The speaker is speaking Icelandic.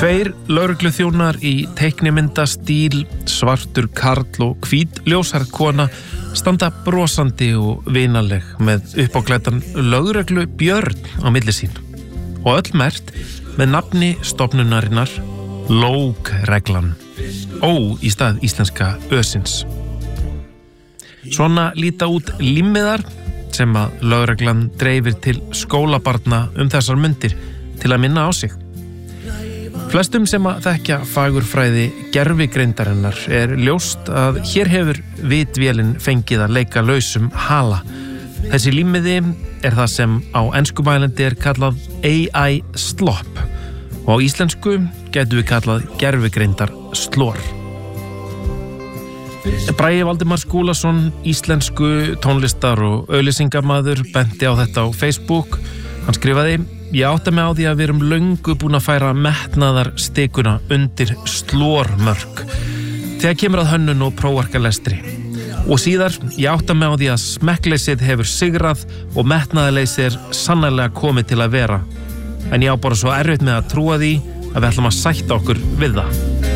Tveir lögregluþjónar í teiknimyndastíl, svartur karl og hvít ljóshærð kona standa brosandi og vinaleg með uppáklæddan lögreglu björn á milli sín og öll merkt með nafni stofnunarinnar LÓG-reglan, ó í stað íslenska ösins. Svona líta út límmiðar sem að lögreglan dreifir til skólabarna þessar mundir til að minna á sig. Flestum sem að þekkja fagurfræði gervigreindarinnar ljóst að hér hefur vitvélin fengið að leika lausum hala. Þessi límmiði það sem á enskumælandi kallað AI slop og á íslensku gætu við kallað gervigreindar slor. Bragi Valdimar Skúlason, íslensku tónlistar- og auglýsingamaður, benti á þetta á Facebook. Hann skrifaði: Ég átta mig á því að við erum löngu búin að færa metnaðarstikuna undir slormörk þegar kemur að hönnun og prófarkalestri. Og síðar, ég átta mig á því að smekkleysið hefur sigrað og metnaðarleysið sannarlega komið til að vera. En ég á bara svo erfitt með að trúa því að við ætlum að sætta okkur við það.